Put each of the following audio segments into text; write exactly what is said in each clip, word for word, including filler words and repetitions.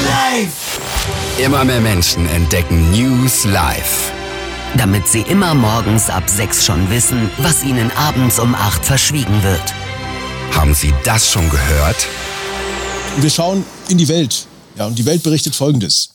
Live! Immer mehr Menschen entdecken News live. Damit sie immer morgens ab sechs schon wissen, was ihnen abends um acht verschwiegen wird. Haben Sie das schon gehört? Wir schauen in die Welt. Ja, und die Welt berichtet Folgendes.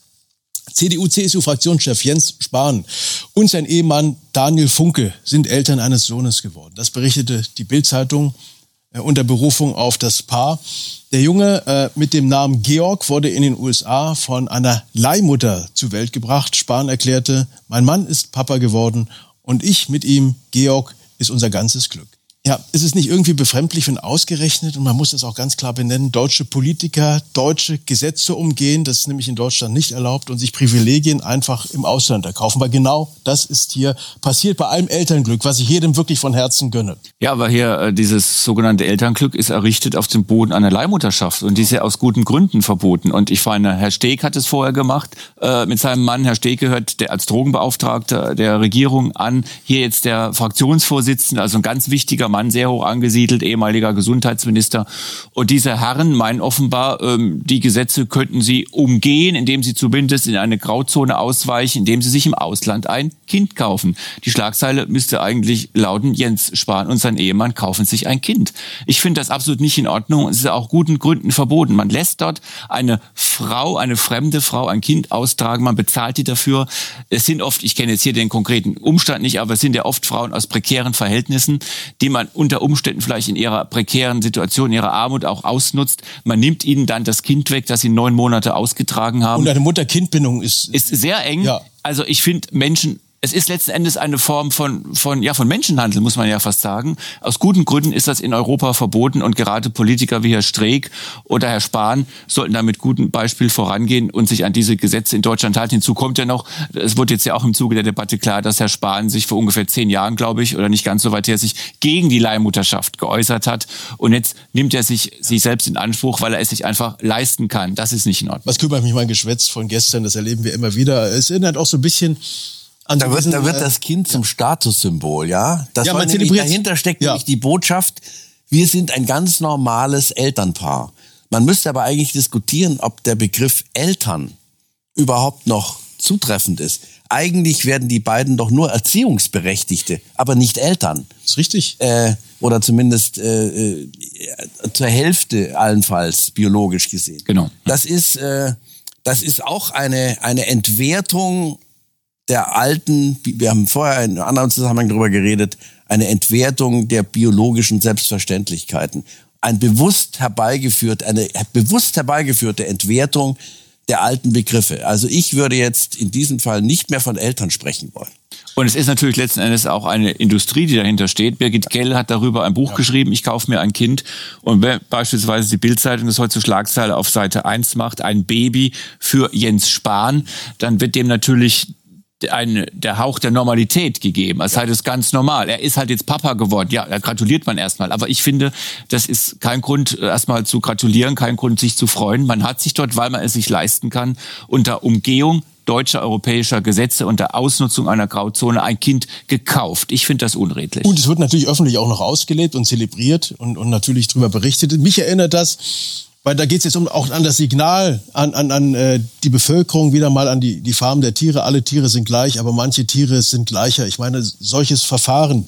C D U-C S U-Fraktionschef Jens Spahn und sein Ehemann Daniel Funke sind Eltern eines Sohnes geworden. Das berichtete die Bild-Zeitung äh, unter Berufung auf das Paar. Der Junge äh, mit dem Namen Georg wurde in den U S A von einer Leihmutter zur Welt gebracht. Spahn erklärte, mein Mann ist Papa geworden und ich mit ihm, Georg, ist unser ganzes Glück. Ja, ist es nicht irgendwie befremdlich und ausgerechnet, und man muss das auch ganz klar benennen, deutsche Politiker deutsche Gesetze umgehen, das ist nämlich in Deutschland nicht erlaubt, und sich Privilegien einfach im Ausland erkaufen, weil genau das ist hier passiert bei allem Elternglück, was ich jedem wirklich von Herzen gönne. Ja, aber hier äh, dieses sogenannte Elternglück ist errichtet auf dem Boden einer Leihmutterschaft, und die ist ja aus guten Gründen verboten. Und ich meine, Herr Steg hat es vorher gemacht äh, mit seinem Mann. Herr Steg gehört der, als Drogenbeauftragter der Regierung an. Hier jetzt der Fraktionsvorsitzende, also ein ganz wichtiger Mann, sehr hoch angesiedelt, ehemaliger Gesundheitsminister. Und diese Herren meinen offenbar, ähm, die Gesetze könnten sie umgehen, indem sie zumindest in eine Grauzone ausweichen, indem sie sich im Ausland ein Kind kaufen. Die Schlagzeile müsste eigentlich lauten, Jens Spahn und sein Ehemann kaufen sich ein Kind. Ich finde das absolut nicht in Ordnung. Es ist auch guten Gründen verboten. Man lässt dort eine Frau, eine fremde Frau, ein Kind austragen. Man bezahlt die dafür. Es sind oft, ich kenne jetzt hier den konkreten Umstand nicht, aber es sind ja oft Frauen aus prekären Verhältnissen, die man unter Umständen vielleicht in ihrer prekären Situation, in ihrer Armut auch ausnutzt. Man nimmt ihnen dann das Kind weg, das sie neun Monate ausgetragen haben. Und eine Mutter-Kind-Bindung ist... Ist sehr eng. Ja. Also ich finde Menschen... Es ist letzten Endes eine Form von, von, ja, von Menschenhandel, muss man ja fast sagen. Aus guten Gründen ist das in Europa verboten, und gerade Politiker wie Herr Streeck oder Herr Spahn sollten da mit gutem Beispiel vorangehen und sich an diese Gesetze in Deutschland halten. Hinzu kommt ja noch, es wurde jetzt ja auch im Zuge der Debatte klar, dass Herr Spahn sich vor ungefähr zehn Jahren, glaube ich, oder nicht ganz so weit her, sich gegen die Leihmutterschaft geäußert hat. Und jetzt nimmt er sich, sich selbst in Anspruch, weil er es sich einfach leisten kann. Das ist nicht in Ordnung. Was kümmert mich mein Geschwätz von gestern, das erleben wir immer wieder. Es erinnert auch so ein bisschen... Da wird, da wird das Kind zum Statussymbol, ja? Das ja, man nämlich, dahinter steckt ja. nämlich die Botschaft, wir sind ein ganz normales Elternpaar. Man müsste aber eigentlich diskutieren, ob der Begriff Eltern überhaupt noch zutreffend ist. Eigentlich werden die beiden doch nur Erziehungsberechtigte, aber nicht Eltern. Das ist richtig. Äh, oder zumindest äh, äh, zur Hälfte allenfalls biologisch gesehen. Genau. Das ist, äh, das ist auch eine, eine Entwertung der alten, wir haben vorher in einem anderen Zusammenhang darüber geredet, eine Entwertung der biologischen Selbstverständlichkeiten. Ein bewusst herbeigeführt, eine bewusst herbeigeführte Entwertung der alten Begriffe. Also ich würde jetzt in diesem Fall nicht mehr von Eltern sprechen wollen. Und es ist natürlich letzten Endes auch eine Industrie, die dahinter steht. Birgit Gell hat darüber ein Buch ja. geschrieben, ich kaufe mir ein Kind. Und wenn beispielsweise die Bild-Zeitung das heute zur Schlagzeile auf Seite eins macht, ein Baby für Jens Spahn, dann wird dem natürlich Ein, der Hauch der Normalität gegeben. Das heißt, es ist ganz normal. Er ist halt jetzt Papa geworden. Ja, da gratuliert man erstmal. Aber ich finde, das ist kein Grund, erstmal zu gratulieren, kein Grund, sich zu freuen. Man hat sich dort, weil man es sich leisten kann, unter Umgehung deutscher, europäischer Gesetze, unter Ausnutzung einer Grauzone ein Kind gekauft. Ich finde das unredlich. Und es wird natürlich öffentlich auch noch ausgelebt und zelebriert und, und natürlich darüber berichtet. Mich erinnert das... Weil da geht es jetzt um, auch an das Signal, an, an, an äh, die Bevölkerung, wieder mal an die, die Farben der Tiere. Alle Tiere sind gleich, aber manche Tiere sind gleicher. Ich meine, solches Verfahren,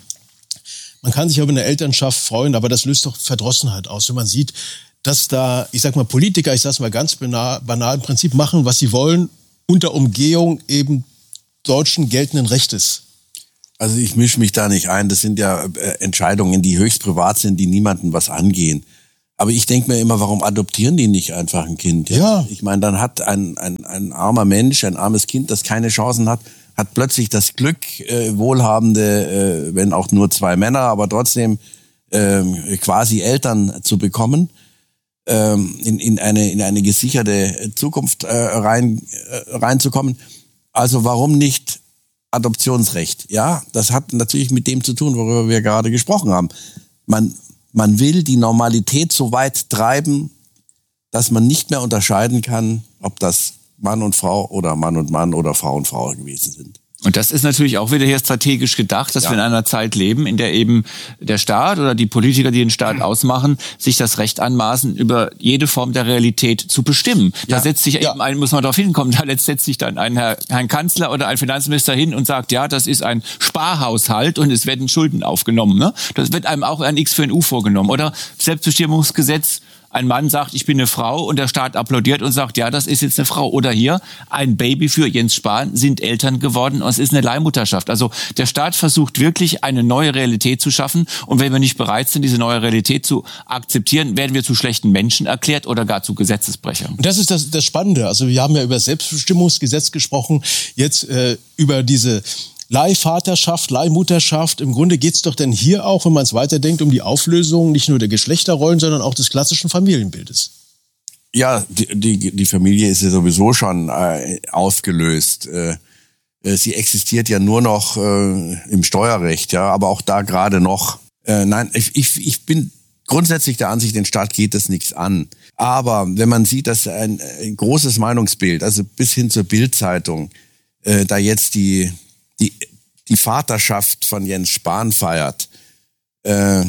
man kann sich über eine Elternschaft freuen, aber das löst doch Verdrossenheit aus, wenn man sieht, dass da, ich sag mal, Politiker, ich sag's mal ganz banal, banal im Prinzip machen, was sie wollen, unter Umgehung eben deutschen geltenden Rechtes. Also ich mische mich da nicht ein. Das sind ja äh, Entscheidungen, die höchst privat sind, die niemanden was angehen. Aber ich denke mir immer, warum adoptieren die nicht einfach ein Kind? Ja. ja. Ich meine, dann hat ein, ein, ein armer Mensch, ein armes Kind, das keine Chancen hat, hat plötzlich das Glück, äh, wohlhabende, äh, wenn auch nur zwei Männer, aber trotzdem äh, quasi Eltern zu bekommen, äh, in, in, eine, in eine gesicherte Zukunft äh, rein, äh, reinzukommen. Also warum nicht Adoptionsrecht? Ja, das hat natürlich mit dem zu tun, worüber wir gerade gesprochen haben. Man Man will die Normalität so weit treiben, dass man nicht mehr unterscheiden kann, ob das Mann und Frau oder Mann und Mann oder Frau und Frau gewesen sind. Und das ist natürlich auch wieder hier strategisch gedacht, dass ja. wir in einer Zeit leben, in der eben der Staat oder die Politiker, die den Staat ausmachen, sich das Recht anmaßen, über jede Form der Realität zu bestimmen. Ja. Da setzt sich ja. eben ein, muss man darauf hinkommen, da setzt sich dann ein Herr, ein Kanzler oder ein Finanzminister hin und sagt, ja, das ist ein Sparhaushalt und es werden Schulden aufgenommen. Ne? Das wird einem auch ein X für ein U vorgenommen. Oder Selbstbestimmungsgesetz. Ein Mann sagt, ich bin eine Frau und der Staat applaudiert und sagt, ja, das ist jetzt eine Frau. Oder hier, ein Baby für Jens Spahn, sind Eltern geworden und es ist eine Leihmutterschaft. Also der Staat versucht wirklich eine neue Realität zu schaffen und wenn wir nicht bereit sind, diese neue Realität zu akzeptieren, werden wir zu schlechten Menschen erklärt oder gar zu Gesetzesbrechern. Und das ist das, das Spannende. Also wir haben ja über das Selbstbestimmungsgesetz gesprochen, jetzt äh, über diese Leihvaterschaft, Leihmutterschaft. Im Grunde geht's doch denn hier auch, wenn man es weiterdenkt, um die Auflösung nicht nur der Geschlechterrollen, sondern auch des klassischen Familienbildes. Ja, die, die, die Familie ist ja sowieso schon äh, aufgelöst. Äh, sie existiert ja nur noch äh, im Steuerrecht, ja, aber auch da gerade noch. Äh, nein, ich, ich, ich bin grundsätzlich der Ansicht, den Staat geht das nichts an. Aber wenn man sieht, dass ein, ein großes Meinungsbild, also bis hin zur Bild-Zeitung, äh, da jetzt die die die Vaterschaft von Jens Spahn feiert, äh,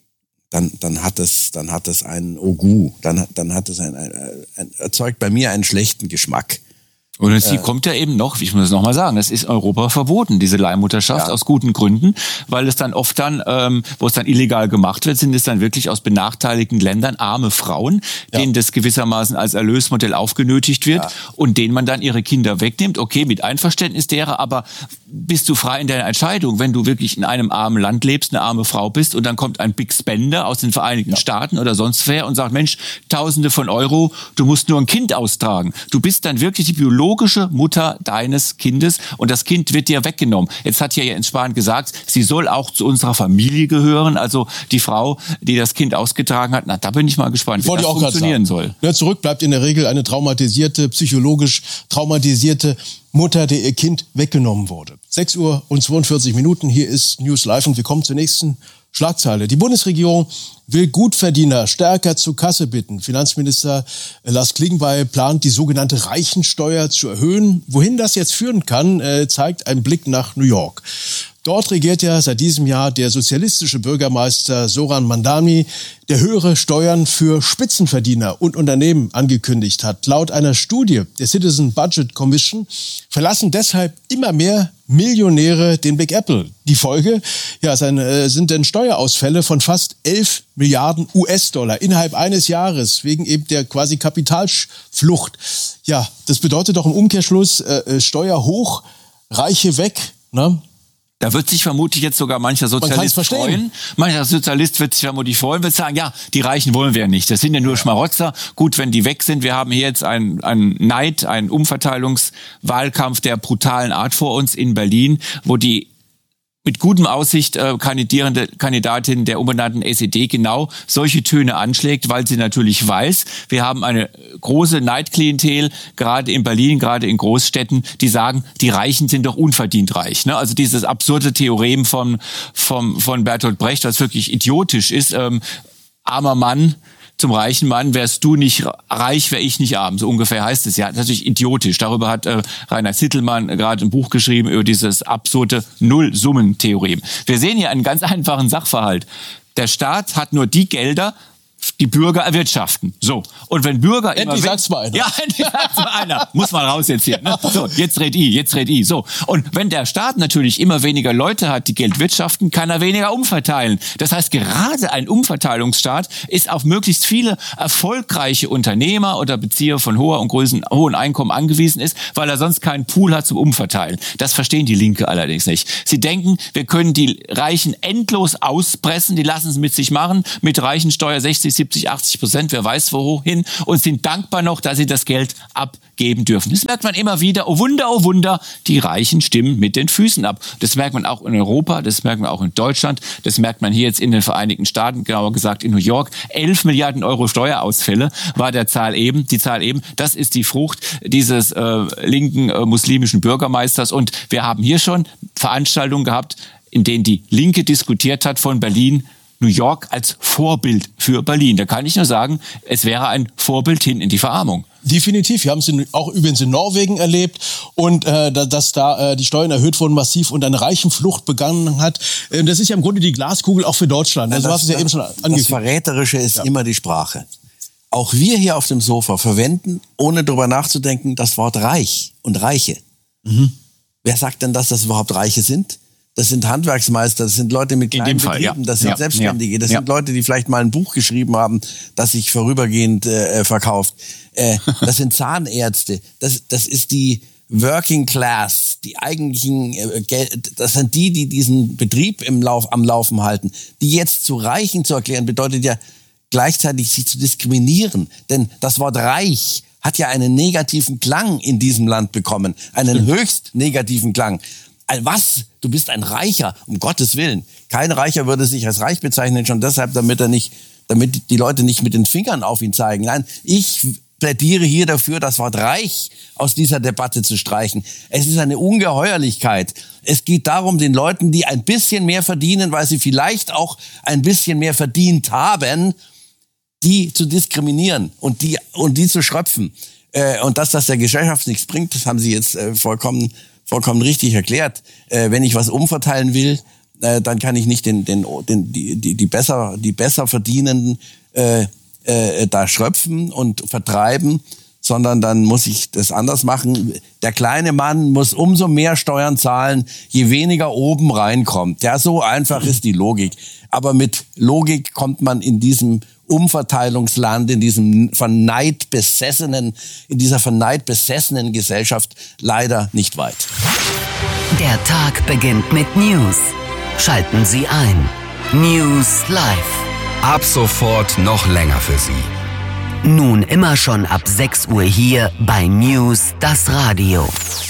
dann dann hat es dann hat es einen Ogu, dann dann hat es ein, ein, ein erzeugt bei mir einen schlechten Geschmack. Und sie äh, kommt ja eben noch, ich muss es nochmal sagen, es ist Europa verboten, diese Leihmutterschaft, ja. aus guten Gründen, weil es dann oft dann, ähm, wo es dann illegal gemacht wird, sind es dann wirklich aus benachteiligten Ländern arme Frauen, ja. denen das gewissermaßen als Erlösmodell aufgenötigt wird ja. und denen man dann ihre Kinder wegnimmt. Okay, mit Einverständnis derer, aber bist du frei in deiner Entscheidung, wenn du wirklich in einem armen Land lebst, eine arme Frau bist und dann kommt ein Big Spender aus den Vereinigten ja. Staaten oder sonst wer und sagt, Mensch, Tausende von Euro, du musst nur ein Kind austragen. Du bist dann wirklich die biologische Mutter deines Kindes und das Kind wird dir weggenommen. Jetzt hat ja Jens Spahn gesagt, sie soll auch zu unserer Familie gehören, also die Frau, die das Kind ausgetragen hat. Na, da bin ich mal gespannt, wie das auch funktionieren soll. Ja, zurück bleibt in der Regel eine traumatisierte, psychologisch traumatisierte Mutter, der ihr Kind weggenommen wurde. sechs Uhr und zweiundvierzig Minuten, hier ist News Live und wir kommen zur nächsten Schlagzeile. Die Bundesregierung will Gutverdiener stärker zur Kasse bitten. Finanzminister Lars Klingbeil plant, die sogenannte Reichensteuer zu erhöhen. Wohin das jetzt führen kann, zeigt ein Blick nach New York. Dort regiert ja seit diesem Jahr der sozialistische Bürgermeister Zoran Mandani, der höhere Steuern für Spitzenverdiener und Unternehmen angekündigt hat. Laut einer Studie der Citizen Budget Commission verlassen deshalb immer mehr Millionäre den Big Apple. Die Folge ja, sind denn Steuerausfälle von fast elf Milliarden U S-Dollar innerhalb eines Jahres wegen eben der quasi Kapitalflucht. Ja, das bedeutet doch im Umkehrschluss äh, Steuer hoch, Reiche weg, ne? Da wird sich vermutlich jetzt sogar mancher Sozialist freuen. Mancher Sozialist wird sich vermutlich freuen, wird sagen, ja, die Reichen wollen wir ja nicht. Das sind ja nur Schmarotzer. Gut, wenn die weg sind. Wir haben hier jetzt einen, einen Neid, einen Umverteilungswahlkampf der brutalen Art vor uns in Berlin, wo die mit gutem Aussicht äh, kandidierende Kandidatin der umbenannten S E D genau solche Töne anschlägt, weil sie natürlich weiß, wir haben eine große Neidklientel, gerade in Berlin, gerade in Großstädten, die sagen, die Reichen sind doch unverdient reich. Ne? Also dieses absurde Theorem von, von, von Bertolt Brecht, das wirklich idiotisch ist, ähm, armer Mann, zum reichen Mann, wärst du nicht reich, wär ich nicht arm. So ungefähr heißt es ja. Das ist natürlich idiotisch. Darüber hat äh, Rainer Zittelmann gerade ein Buch geschrieben über dieses absurde Nullsummentheorem. Wir sehen hier einen ganz einfachen Sachverhalt. Der Staat hat nur die Gelder, die Bürger erwirtschaften. So. Und wenn Bürger immer... Endlich sagt's mal einer. Ja, endlich sagt's mal einer. Muss mal raus jetzt hier. Ne? So, jetzt red ich, jetzt red ich. So. Und wenn der Staat natürlich immer weniger Leute hat, die Geld wirtschaften, kann er weniger umverteilen. Das heißt, gerade ein Umverteilungsstaat ist auf möglichst viele erfolgreiche Unternehmer oder Bezieher von hoher und großen, hohen Einkommen angewiesen ist, weil er sonst keinen Pool hat zum Umverteilen. Das verstehen die Linke allerdings nicht. Sie denken, wir können die Reichen endlos auspressen, die lassen es mit sich machen, mit Reichensteuer sechzig, siebzig, achtzig Prozent, wer weiß wohin, und sind dankbar noch, dass sie das Geld abgeben dürfen. Das merkt man immer wieder. Oh Wunder, oh Wunder, die Reichen stimmen mit den Füßen ab. Das merkt man auch in Europa, das merkt man auch in Deutschland, das merkt man hier jetzt in den Vereinigten Staaten, genauer gesagt in New York. elf Milliarden Euro Steuerausfälle war der Zahl eben, die Zahl eben. Das ist die Frucht dieses äh, linken äh, muslimischen Bürgermeisters. Und wir haben hier schon Veranstaltungen gehabt, in denen die Linke diskutiert hat von Berlin, New York als Vorbild für Berlin. Da kann ich nur sagen, es wäre ein Vorbild hin in die Verarmung. Definitiv. Wir haben es in, auch übrigens in Norwegen erlebt und äh, dass da äh, die Steuern erhöht wurden massiv und eine Reichenflucht begangen hat. Äh, das ist ja im Grunde die Glaskugel auch für Deutschland. Also, das, du hast es ja eben schon angekündigt. Das Verräterische ist ja. immer die Sprache. Auch wir hier auf dem Sofa verwenden, ohne drüber nachzudenken, das Wort reich und Reiche. Mhm. Wer sagt denn, dass das überhaupt Reiche sind? Das sind Handwerksmeister, das sind Leute mit kleinen Fall, Betrieben, ja. das sind ja. Selbstständige, das ja. sind Leute, die vielleicht mal ein Buch geschrieben haben, das sich vorübergehend äh, verkauft. Äh, das sind Zahnärzte, das, das ist die Working Class, die eigentlichen, äh, Geld, das sind die, die diesen Betrieb im Lauf, am Laufen halten. Die jetzt zu Reichen zu erklären, bedeutet ja gleichzeitig sie zu diskriminieren. Denn das Wort reich hat ja einen negativen Klang in diesem Land bekommen, einen höchst negativen Klang. Was? Du bist ein Reicher, um Gottes Willen. Kein Reicher würde sich als reich bezeichnen, schon deshalb, damit er nicht, damit die Leute nicht mit den Fingern auf ihn zeigen. Nein, ich plädiere hier dafür, das Wort reich aus dieser Debatte zu streichen. Es ist eine Ungeheuerlichkeit. Es geht darum, den Leuten, die ein bisschen mehr verdienen, weil sie vielleicht auch ein bisschen mehr verdient haben, die zu diskriminieren und die, und die zu schröpfen. Äh, und dass das der Gesellschaft nichts bringt, das haben Sie jetzt äh, vollkommen vollkommen richtig erklärt. Äh, wenn ich was umverteilen will, äh, dann kann ich nicht den, den, den, die, die, die besser, die besser Verdienenden äh, äh, da schröpfen und vertreiben, sondern dann muss ich das anders machen. Der kleine Mann muss umso mehr Steuern zahlen, je weniger oben reinkommt. Ja, so einfach ist die Logik. Aber mit Logik kommt man in diesem Umverteilungsland, in diesem von Neid besessenen, in dieser von Neid besessenen Gesellschaft leider nicht weit. Der Tag beginnt mit News. Schalten Sie ein. News Live. Ab sofort noch länger für Sie. Nun immer schon ab sechs Uhr hier bei News, das Radio.